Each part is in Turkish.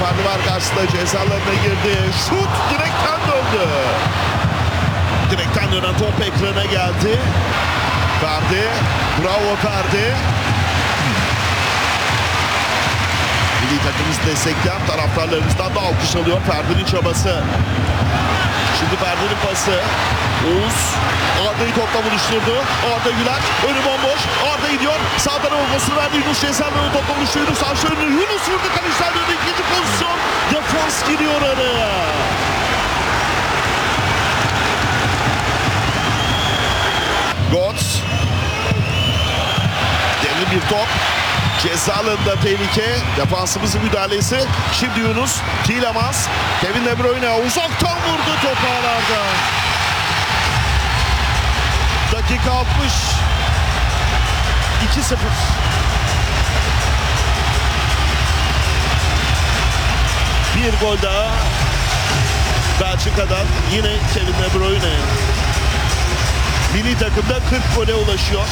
Ferdi var karşısında, cezalarına girdi. Şut direkten döndü. Direkten dönen top ekrana geldi. Ferdi, bravo Ferdi. Milli takımımızı destekleyen taraftarlarımızdan da alkış alıyor Ferdi'nin çabası. Şimdi Ferdi'nin pası. Oğuz Arda'yı topla buluşturdu. Arda Güler önü bomboş. Arda gidiyor. Sağdan olmasını verdi. Yunus cezalarını topla buluşturuyor. Yunus aşağı önü. Yunus vurdu. Kaleciler döndü. İkinci pozisyon. Defans giriyor araya. Götze. Demli bir top. Ceza alanında tehlike. Defansımızın müdahalesi. Şimdi Yunus. Tielemans. Kevin De Bruyne uzaktan vurdu top ağlarda. Dakika 60. 2-0. Bir gol daha. Belçika'dan yine Kevin De Bruyne. Milli takımda 40 gole ulaşıyor.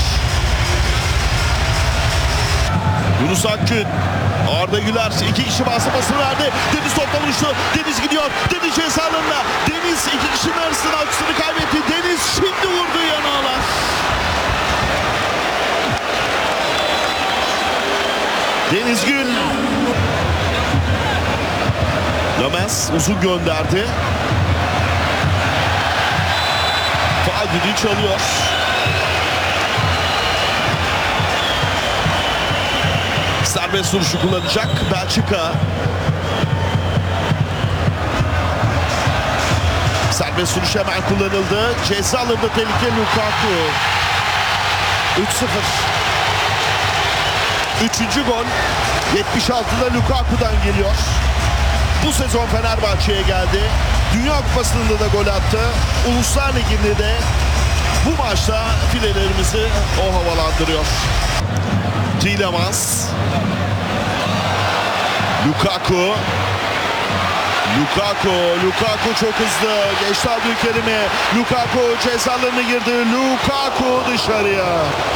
Yunus Akgün, Arda Güler iki kişi basmasını verdi. Deniz topla buluştu. Deniz gidiyor. Deniz ceza alanına. Deniz iki kişinin arasında akısını kaybetti. Deniz şimdi vurdu yanağlar. Deniz Gül. Gomez uzun gönderdi. Faul düdüğü çalıyor. Serbest vuruşu kullanacak Belçika. Serbest vuruş hemen kullanıldı. Ceza alanında tehlike Lukaku. 3-0. Üçüncü gol 76'da Lukaku'dan geliyor. Bu sezon Fenerbahçe'ye geldi. Dünya Kupası'nda da gol attı. Uluslar Ligi'nde de bu maçta filelerimizi o havalandırıyor. Tielemans. Lukaku çok hızlı. Geçti Abdülkerim'e. Lukaku cezalarına girdi. Lukaku dışarıya.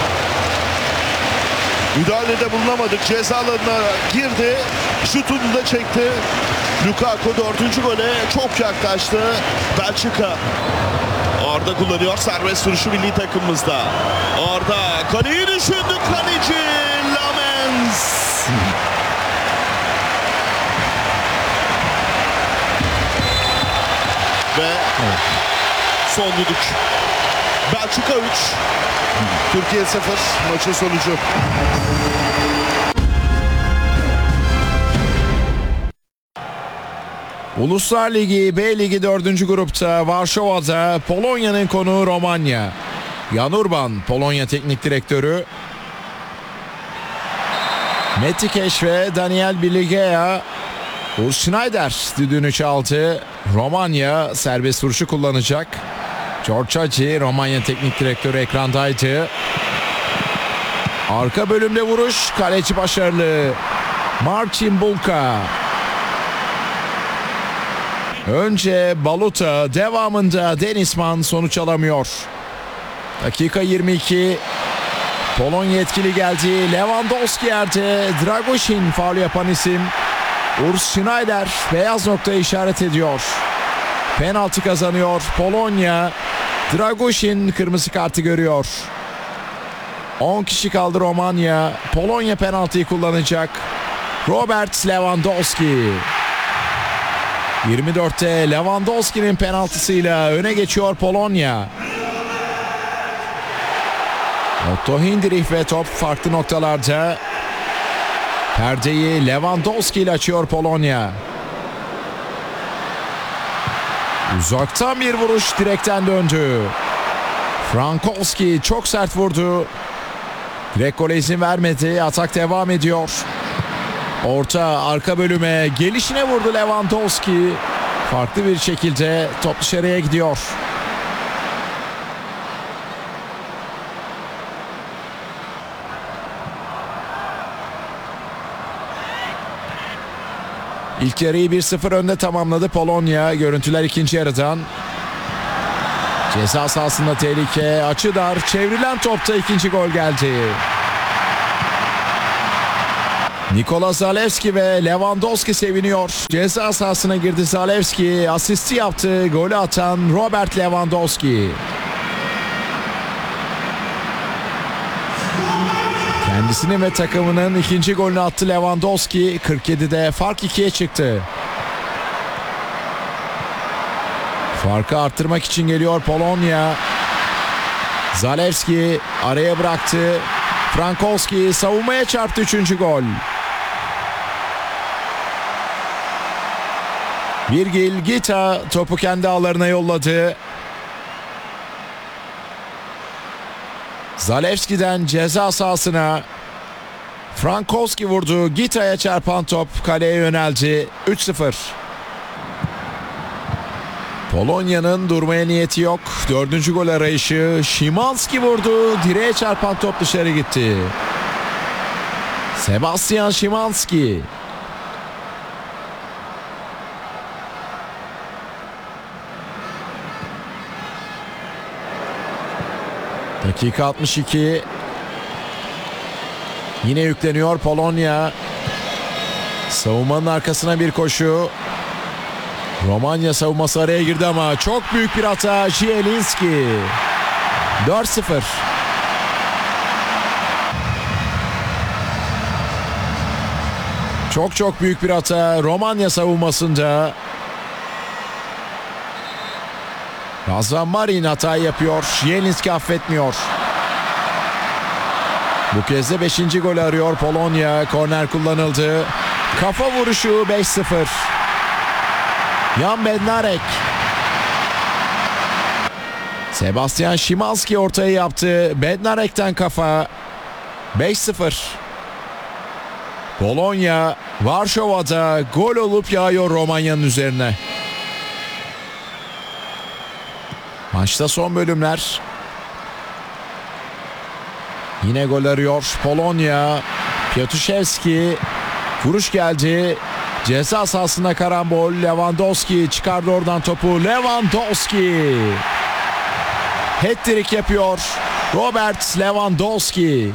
Müdahalede bulunamadık. Cezalarına girdi. Şutunu da çekti. Lukaku 4. gole çok yaklaştı. Belçika. Arda kullanıyor serbest vuruşu milli takımımızda. Arda kaleyi düşündü kaleci Lamens. Ve son düdük. Belçika 3. Türkiye 0. Maçın sonucu. Uluslar Ligi B Ligi 4. grupta Varşova'da Polonya'nın konuğu Romanya. Jan Urban Polonya Teknik Direktörü. Metikeş ve Daniel Biligea. Urs Schneider düdüğünü çaldı. Romanya serbest vuruşu kullanacak. George Hagi Romanya Teknik Direktörü ekrandaydı. Arka bölümde vuruş. Kaleci başarılı. Marcin Bulka. Önce Baluta, devamında Denizman sonuç alamıyor. Dakika 22. Polonya etkili geldi. Lewandowski yerde. Dragusin faul yapan isim. Urs Schneider beyaz noktayı işaret ediyor. Penaltı kazanıyor Polonya. Dragusin kırmızı kartı görüyor. 10 kişi kaldı Romanya. Polonya penaltıyı kullanacak. Robert Lewandowski. 24'te Lewandowski'nin penaltısıyla öne geçiyor Polonya. Otto Hindrich ve top farklı noktalarda. Perdeyi Lewandowski ile açıyor Polonya. Uzaktan bir vuruş direkten döndü. Frankowski çok sert vurdu. Direkt gole izin vermedi. Atak devam ediyor. Orta arka bölüme gelişine vurdu Lewandowski. Farklı bir şekilde top dışarıya gidiyor. İlk yarıyı 1-0 önde tamamladı Polonya. Görüntüler ikinci yarıdan. Ceza sahasında tehlike. Açı dar. Çevrilen topta ikinci gol geldi. Nikola Zalewski ve Lewandowski seviniyor. Ceza sahasına girdi Zalewski. Asisti yaptı. Golü atan Robert Lewandowski. Kendisinin ve takımının ikinci golünü attı Lewandowski. 47'de fark 2'ye çıktı. Farkı arttırmak için geliyor Polonya. Zalewski araya bıraktı. Frankowski savunmaya çarptı, 3. gol. Virgil Gita topu kendi ağlarına yolladı. Zalewski'den ceza sahasına Frankowski vurdu. Gita'ya çarpan top kaleye yöneldi. 3-0. Polonya'nın durmaya niyeti yok. 4. gol arayışı. Szymanski vurdu. Direğe çarpan top dışarı gitti. Sebastian Szymanski. Dakika 62. Yine yükleniyor Polonya. Savunmanın arkasına bir koşu. Romanya savunması araya girdi ama çok büyük bir hata. Zielinski. 4-0. Çok büyük bir hata Romanya savunmasında. Razvan Marin hata yapıyor. Zielinski affetmiyor. Bu kez de 5. golü arıyor Polonya. Korner kullanıldı. Kafa vuruşu 5-0. Jan Bednarek. Sebastian Szymanski ortaya yaptı. Bednarek'ten kafa. 5-0. Polonya Varşova'da gol olup yağıyor Romanya'nın üzerine. Maçta son bölümler. Yine gol arıyor Polonya. Piatuszewski. Vuruş geldi. Ceza sahasına karambol. Lewandowski çıkardı oradan topu. Lewandowski. Hat-trick yapıyor Robert Lewandowski.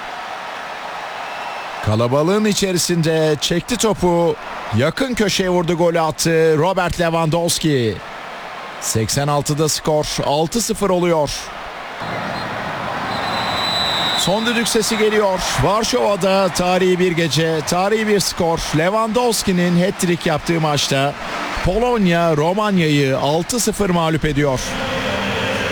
Kalabalığın içerisinde çekti topu. Yakın köşeye vurdu, golü attı Robert Lewandowski. 86'da skor 6-0 oluyor. Son düdük sesi geliyor. Varşova'da tarihi bir gece, tarihi bir skor. Lewandowski'nin hat-trick yaptığı maçta Polonya Romanya'yı 6-0 mağlup ediyor.